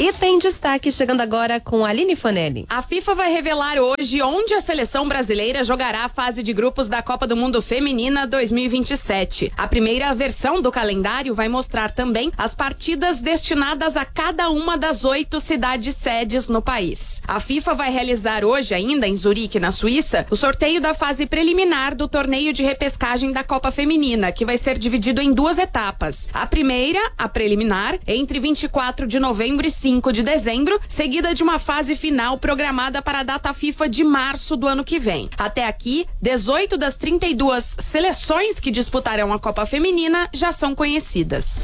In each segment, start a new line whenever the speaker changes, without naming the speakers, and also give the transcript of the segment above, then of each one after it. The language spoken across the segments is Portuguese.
E tem destaque chegando agora com a Aline Fonelli.
A FIFA vai revelar hoje onde a seleção brasileira jogará a fase de grupos da Copa do Mundo Feminina 2027. A primeira versão do calendário vai mostrar também as partidas destinadas a cada uma das 8 cidades sedes no país. A FIFA vai realizar hoje, ainda em Zurique, na Suíça, o sorteio da fase preliminar do torneio de repescagem da Copa Feminina, que vai ser dividido em 2 etapas. A primeira, a preliminar, entre 24 de novembro e 5 de dezembro, seguida de uma fase final programada para a data FIFA de março do ano que vem. Até aqui, 18 das 32 seleções que disputarão a Copa Feminina já são conhecidas.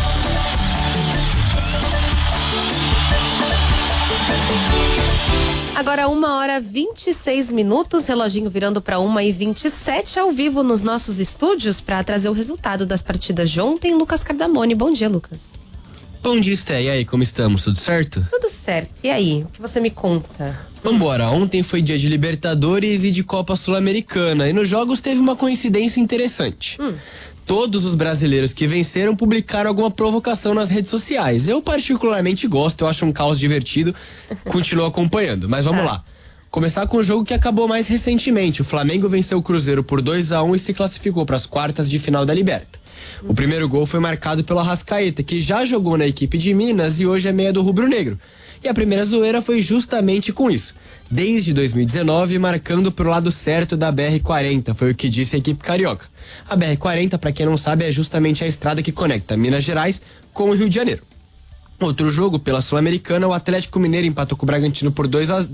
Agora 1h26, reloginho virando para 1h27, ao vivo nos nossos estúdios para trazer o resultado das partidas de ontem. Lucas Cardamone, bom dia, Lucas.
Bom dia, Sté. E aí, como estamos? Tudo certo?
Tudo certo. E aí, o que você me conta?
Vambora. Ontem foi dia de Libertadores e de Copa Sul-Americana. E nos jogos teve uma coincidência interessante. Todos os brasileiros que venceram publicaram alguma provocação nas redes sociais. Eu particularmente gosto, eu acho um caos divertido. Continuo acompanhando, mas vamos lá. Começar com o jogo que acabou mais recentemente. O Flamengo venceu o Cruzeiro por 2-1 e se classificou para as quartas de final da Liberta. O primeiro gol foi marcado pelo Arrascaeta, que já jogou na equipe de Minas e hoje é meia do rubro-negro. E a primeira zoeira foi justamente com isso. Desde 2019, marcando pro lado certo da BR-40, foi o que disse a equipe carioca. A BR-40, para quem não sabe, é justamente a estrada que conecta Minas Gerais com o Rio de Janeiro. Outro jogo, pela Sul-Americana, o Atlético Mineiro empatou com o Bragantino por 2-2.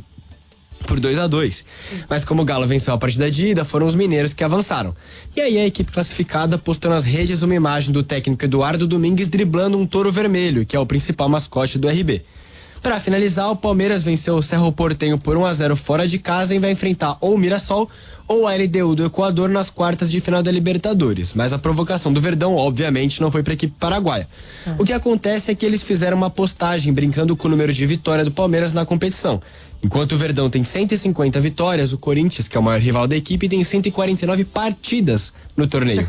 Mas como o Galo venceu a partida de ida, foram os mineiros que avançaram. E aí a equipe classificada postou nas redes uma imagem do técnico Eduardo Domingues driblando um touro vermelho, que é o principal mascote do RB. Para finalizar, o Palmeiras venceu o Cerro Porteño por 1-0 fora de casa e vai enfrentar ou o Mirassol ou a LDU do Equador nas quartas de final da Libertadores. Mas a provocação do Verdão, obviamente, não foi para a equipe paraguaia. O que acontece é que eles fizeram uma postagem brincando com o número de vitória do Palmeiras na competição. Enquanto o Verdão tem 150 vitórias, o Corinthians, que é o maior rival da equipe, tem 149 partidas no torneio.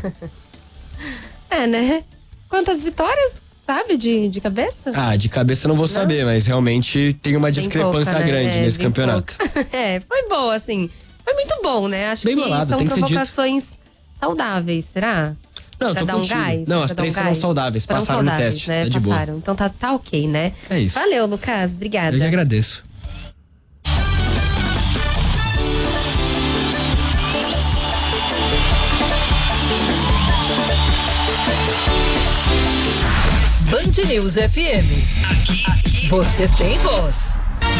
Né? Quantas vitórias? Sabe, de cabeça?
De cabeça não vou saber, mas realmente tem uma discrepância grande nesse campeonato.
Foi boa, assim. Foi muito bom, né? Acho
bem
que
bolado,
são
tem que
provocações saudáveis, será?
Não,
pra
tô
dar
contigo.
um gás?
Não, as 3 foram saudáveis, passaram no teste,
né?
tá de boa.
Então tá ok, né?
É isso.
Valeu, Lucas, obrigada.
Eu que agradeço.
Band News FM. Aqui você tem voz.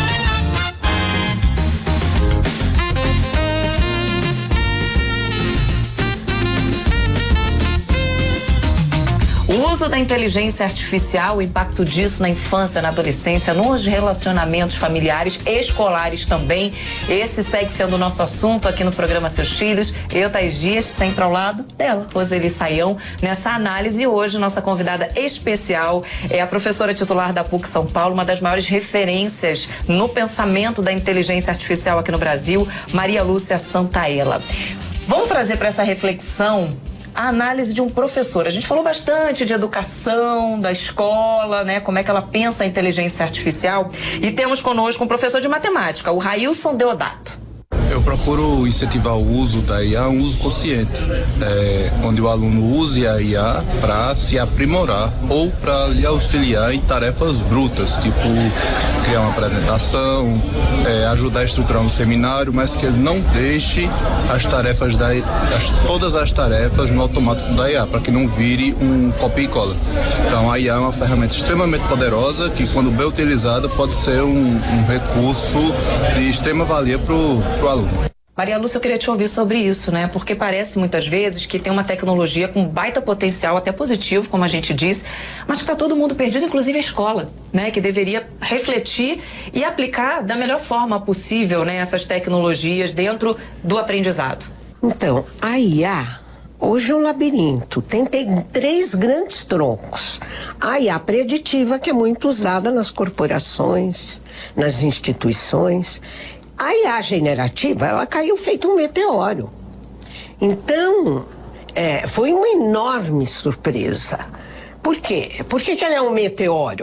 O uso da inteligência artificial, o impacto disso na infância, na adolescência, nos relacionamentos familiares, escolares também. Esse segue sendo o nosso assunto aqui no programa Seus Filhos. Eu, Thaís Dias, sempre ao lado dela, Roseli Saião, nessa análise. E hoje, nossa convidada especial é a professora titular da PUC São Paulo, uma das maiores referências no pensamento da inteligência artificial aqui no Brasil, Maria Lúcia Santaella. Vamos trazer para essa reflexão a análise de um professor. A gente falou bastante de educação, da escola, né? Como é que ela pensa a inteligência artificial. E temos conosco um professor de matemática, o Railson Deodato.
Eu procuro incentivar o uso da IA, um uso consciente, onde o aluno use a IA para se aprimorar ou para lhe auxiliar em tarefas brutas, tipo criar uma apresentação, ajudar a estruturar um seminário, mas que ele não deixe as tarefas todas as tarefas no automático da IA, para que não vire um copia e cola. Então a IA é uma ferramenta extremamente poderosa que, quando bem utilizada, pode ser um recurso de extrema valia para o aluno.
Maria Lúcia, eu queria te ouvir sobre isso, né? Porque parece muitas vezes que tem uma tecnologia com baita potencial, até positivo, como a gente disse, mas que está todo mundo perdido, inclusive a escola, né? Que deveria refletir e aplicar da melhor forma possível, né? Essas tecnologias dentro do aprendizado.
Então, a IA hoje é um labirinto, tem 3 grandes troncos. A IA preditiva, que é muito usada nas corporações, nas instituições. A IA generativa, ela caiu feito um meteoro. Então, foi uma enorme surpresa. Por quê? Por que ela é um meteoro?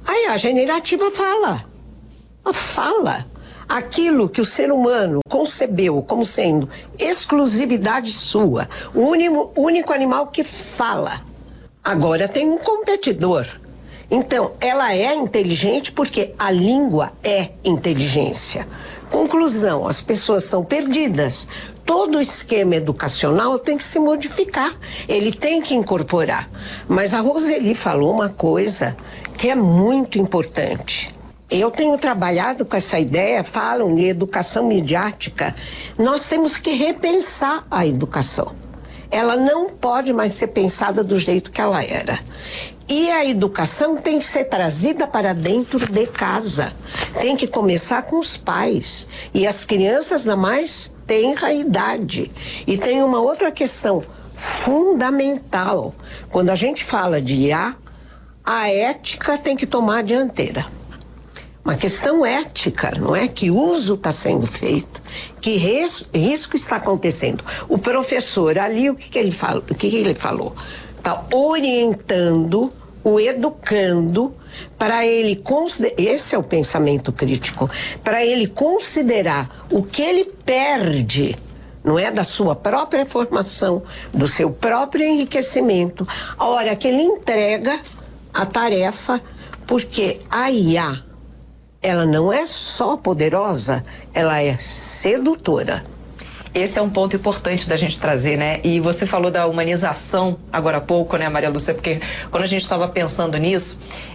A IA generativa fala. Ela fala. Aquilo que o ser humano concebeu como sendo exclusividade sua, o único animal que fala, agora tem um competidor. Então, ela é inteligente porque a língua é inteligência. Conclusão, as pessoas estão perdidas. Todo o esquema educacional tem que se modificar, ele tem que incorporar. Mas a Roseli falou uma coisa que é muito importante. Eu tenho trabalhado com essa ideia, falam de educação midiática. Nós temos que repensar a educação. Ela não pode mais ser pensada do jeito que ela era. E a educação tem que ser trazida para dentro de casa. Tem que começar com os pais. E as crianças na mais tenra idade. E tem uma outra questão fundamental. Quando a gente fala de IA, a ética tem que tomar a dianteira. Uma questão ética, não é? Que uso está sendo feito, que risco está acontecendo. O professor ali, o que ele falou? Está orientando, o educando, para ele considerar, esse é o pensamento crítico, para ele considerar o que ele perde, não é, da sua própria formação, do seu próprio enriquecimento, a hora que ele entrega a tarefa, porque a IA, ela não é só poderosa, ela é sedutora.
Esse é um ponto importante da gente trazer, né? E você falou da humanização agora há pouco, né, Maria Lúcia? Porque quando a gente estava pensando nisso,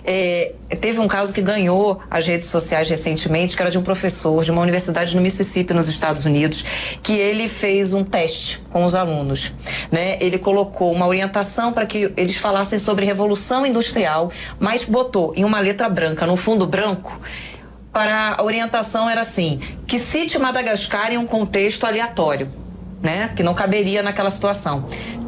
teve um caso que ganhou as redes sociais recentemente, que era de um professor de uma universidade no Mississippi, nos Estados Unidos, que ele fez um teste com os alunos, né? Ele colocou uma orientação para que eles falassem sobre Revolução Industrial, mas botou em uma letra branca, no fundo branco, para a orientação era assim, que cite Madagascar em um contexto aleatório, né? Que não caberia naquela situação.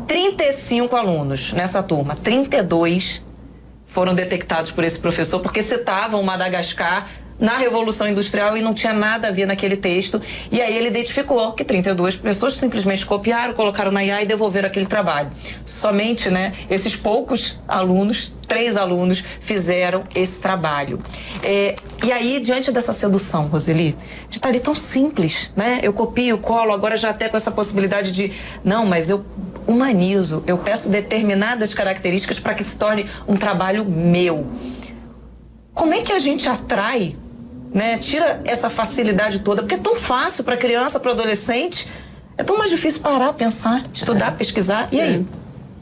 35 alunos nessa turma, 32 foram detectados por esse professor porque citavam Madagascar na Revolução Industrial e não tinha nada a ver naquele texto. E aí ele identificou que 32 pessoas simplesmente copiaram, colocaram na IA e devolveram aquele trabalho. Somente, né, esses poucos alunos, 3 alunos, fizeram esse trabalho. E aí, diante dessa sedução, Roseli, de estar ali tão simples, né? Eu copio, colo, agora já até com essa possibilidade de, não, mas eu humanizo, eu peço determinadas características para que se torne um trabalho meu. Como é que a gente atrai, né? Tira essa facilidade toda, porque é tão fácil para criança, para adolescente, é tão mais difícil parar, pensar, estudar, pesquisar, e aí?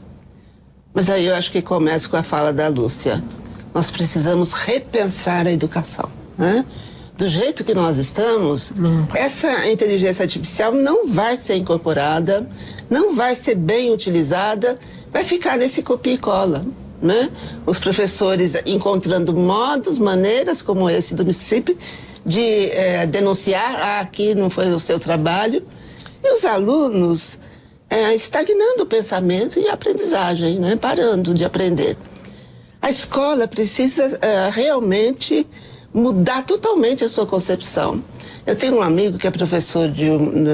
Mas aí eu acho que começa com a fala da Lúcia. Nós precisamos repensar a educação, né? Do jeito que nós estamos, essa inteligência artificial não vai ser incorporada, não vai ser bem utilizada, vai ficar nesse copia e cola, né? Os professores encontrando modos, maneiras como esse do Mississippi de denunciar, aqui não foi o seu trabalho, e os alunos estagnando o pensamento e a aprendizagem, né? Parando de aprender. A escola precisa realmente mudar totalmente a sua concepção. Eu tenho um amigo que é professor de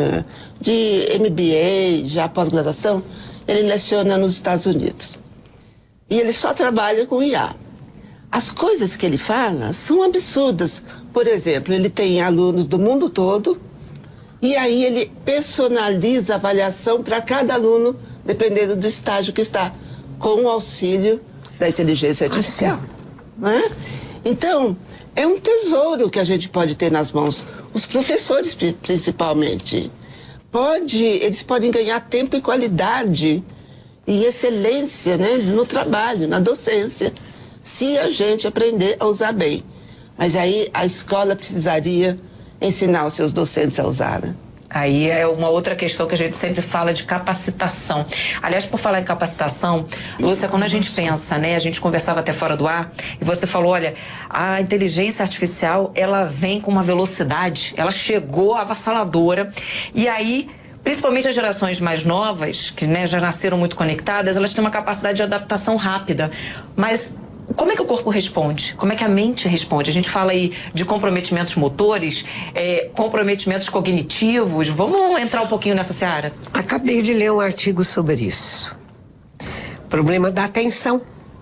MBA, já pós-graduação, ele leciona nos Estados Unidos. E ele só trabalha com IA. As coisas que ele fala são absurdas. Por exemplo, ele tem alunos do mundo todo e aí ele personaliza a avaliação para cada aluno, dependendo do estágio que está, com o auxílio da inteligência artificial. Né? Então, é um tesouro que a gente pode ter nas mãos. Os professores, principalmente. Eles podem ganhar tempo e qualidade e excelência, né, no trabalho, na docência, se a gente aprender a usar bem. Mas aí a escola precisaria ensinar os seus docentes a usar, né?
Aí é uma outra questão que a gente sempre fala de capacitação. Aliás, por falar em capacitação, Lúcia, quando a gente pensa, né, a gente conversava até fora do ar, e você falou, olha, a inteligência artificial, ela vem com uma velocidade, ela chegou avassaladora, e aí, principalmente as gerações mais novas, que, né, já nasceram muito conectadas, elas têm uma capacidade de adaptação rápida, mas como é que o corpo responde? Como é que a mente responde? A gente fala aí de comprometimentos motores, comprometimentos cognitivos. Vamos entrar um pouquinho nessa seara?
Acabei de ler um artigo sobre isso. Problema da atenção.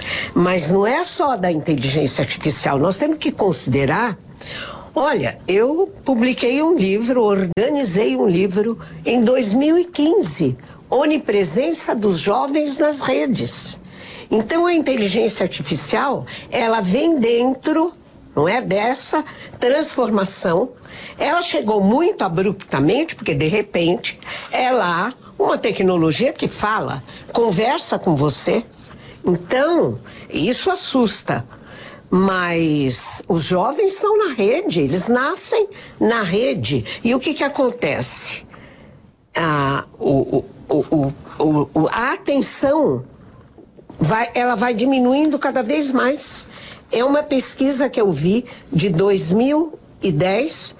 Mas não é só da inteligência artificial, nós temos que considerar. Olha, eu publiquei um livro, organizei um livro em 2015, Onipresença dos Jovens nas Redes. Então a inteligência artificial, ela vem dentro, não é, dessa transformação. Ela chegou muito abruptamente, porque de repente ela, uma tecnologia que fala, conversa com você. Então, isso assusta. Mas os jovens estão na rede, eles nascem na rede. E o que acontece? A atenção ela vai diminuindo cada vez mais. É uma pesquisa que eu vi de 2010,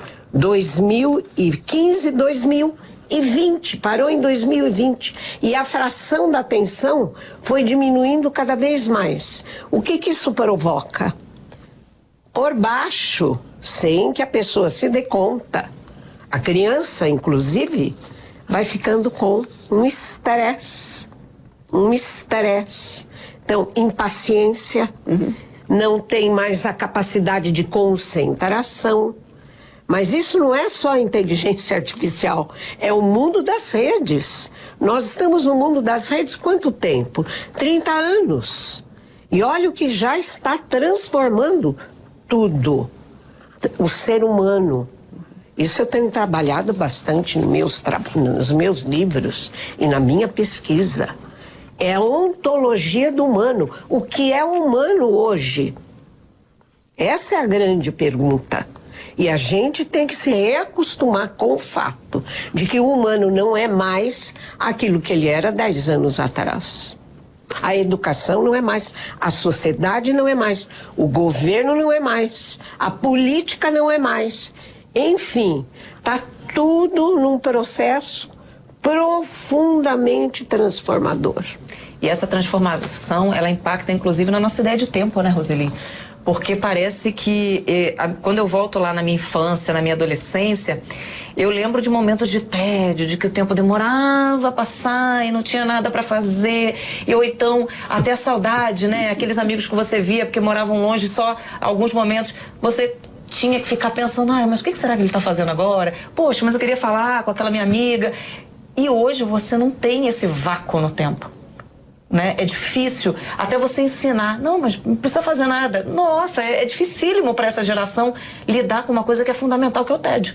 2015, 2020, parou em 2020. E a fração da atenção foi diminuindo cada vez mais. O que isso provoca? Por baixo, sem que a pessoa se dê conta, a criança, inclusive, vai ficando com um estresse. Então, impaciência, não tem mais a capacidade de concentração. Mas isso não é só a inteligência artificial, é o mundo das redes. Nós estamos no mundo das redes quanto tempo? 30 anos. E olha o que já está transformando tudo. O ser humano. Isso eu tenho trabalhado bastante nos meus livros e na minha pesquisa. É a ontologia do humano. O que é humano hoje? Essa é a grande pergunta. E a gente tem que se reacostumar com o fato de que o humano não é mais aquilo que ele era 10 anos atrás. A educação não é mais, a sociedade não é mais, o governo não é mais, a política não é mais. Enfim, está tudo num processo profundamente transformador.
E essa transformação, ela impacta inclusive na nossa ideia de tempo, né, Roseli? Porque parece que quando eu volto lá na minha infância, na minha adolescência, eu lembro de momentos de tédio, de que o tempo demorava a passar e não tinha nada para fazer. Ou então, até a saudade, né? Aqueles amigos que você via porque moravam longe, só alguns momentos você tinha que ficar pensando, mas o que será que ele está fazendo agora? Poxa, mas eu queria falar com aquela minha amiga. E hoje você não tem esse vácuo no tempo. Né? É difícil até você ensinar. Não, mas não precisa fazer nada. Nossa, é dificílimo para essa geração lidar com uma coisa que é fundamental, que é o tédio.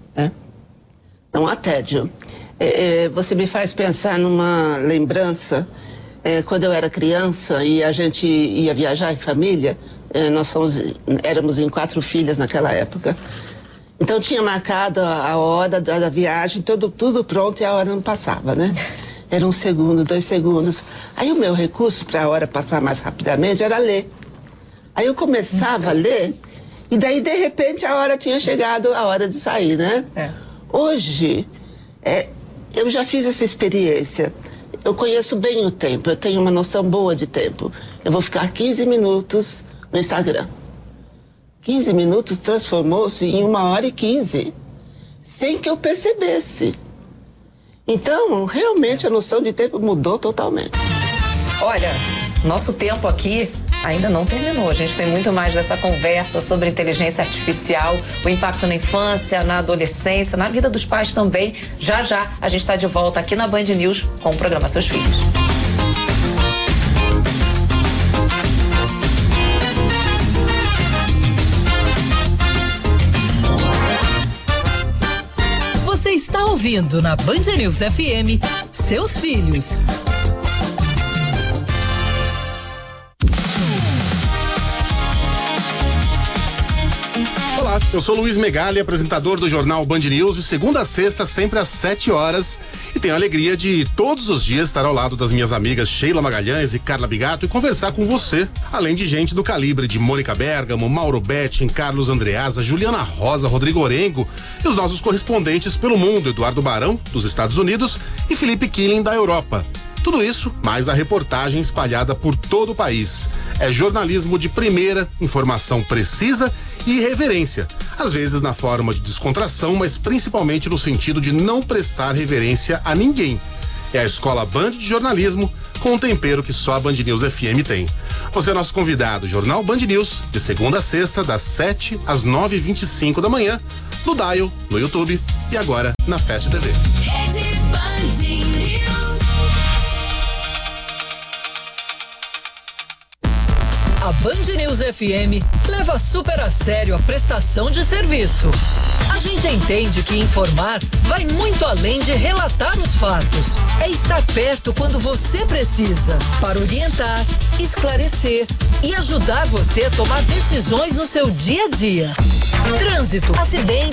Não há tédio. Você me faz pensar numa lembrança. Quando eu era criança e a gente ia viajar em família, nós éramos em 4 filhas naquela época. Então tinha marcado a hora da viagem, tudo pronto e a hora não passava, né? Era 1 segundo, 2 segundos. Aí o meu recurso para a hora passar mais rapidamente era ler. Aí eu começava a ler e daí de repente a hora tinha chegado, a hora de sair, né? Hoje, eu já fiz essa experiência. Eu conheço bem o tempo, eu tenho uma noção boa de tempo. Eu vou ficar 15 minutos no Instagram. 15 minutos transformou-se em 1h15, sem que eu percebesse. Então, realmente a noção de tempo mudou totalmente.
Olha, nosso tempo aqui ainda não terminou. A gente tem muito mais dessa conversa sobre inteligência artificial, o impacto na infância, na adolescência, na vida dos pais também. Já a gente está de volta aqui na Band News com o programa Seus Filhos.
Você está ouvindo na Band News FM Seus Filhos.
Olá, eu sou Luiz Megali, apresentador do jornal Band News, de segunda a sexta, sempre às 7 horas. E tenho a alegria de todos os dias estar ao lado das minhas amigas Sheila Magalhães e Carla Bigato e conversar com você, além de gente do calibre de Mônica Bergamo, Mauro Betting, Carlos Andreasa, Juliana Rosa, Rodrigo Orengo e os nossos correspondentes pelo mundo, Eduardo Barão, dos Estados Unidos, e Felipe Killing, da Europa. Tudo isso, mais a reportagem espalhada por todo o país. É jornalismo de primeira, informação precisa e reverência. Às vezes na forma de descontração, mas principalmente no sentido de não prestar reverência a ninguém. É a Escola Band de Jornalismo, com um tempero que só a Band News FM tem. Você é nosso convidado. Jornal Band News, de segunda a sexta, das 7 às 9h25 da manhã, no Dial, no YouTube e agora na Fast TV.
A Band News FM leva super a sério a prestação de serviço. A gente entende que informar vai muito além de relatar os fatos. É estar perto quando você precisa, para orientar, esclarecer e ajudar você a tomar decisões no seu dia a dia. Trânsito, acidentes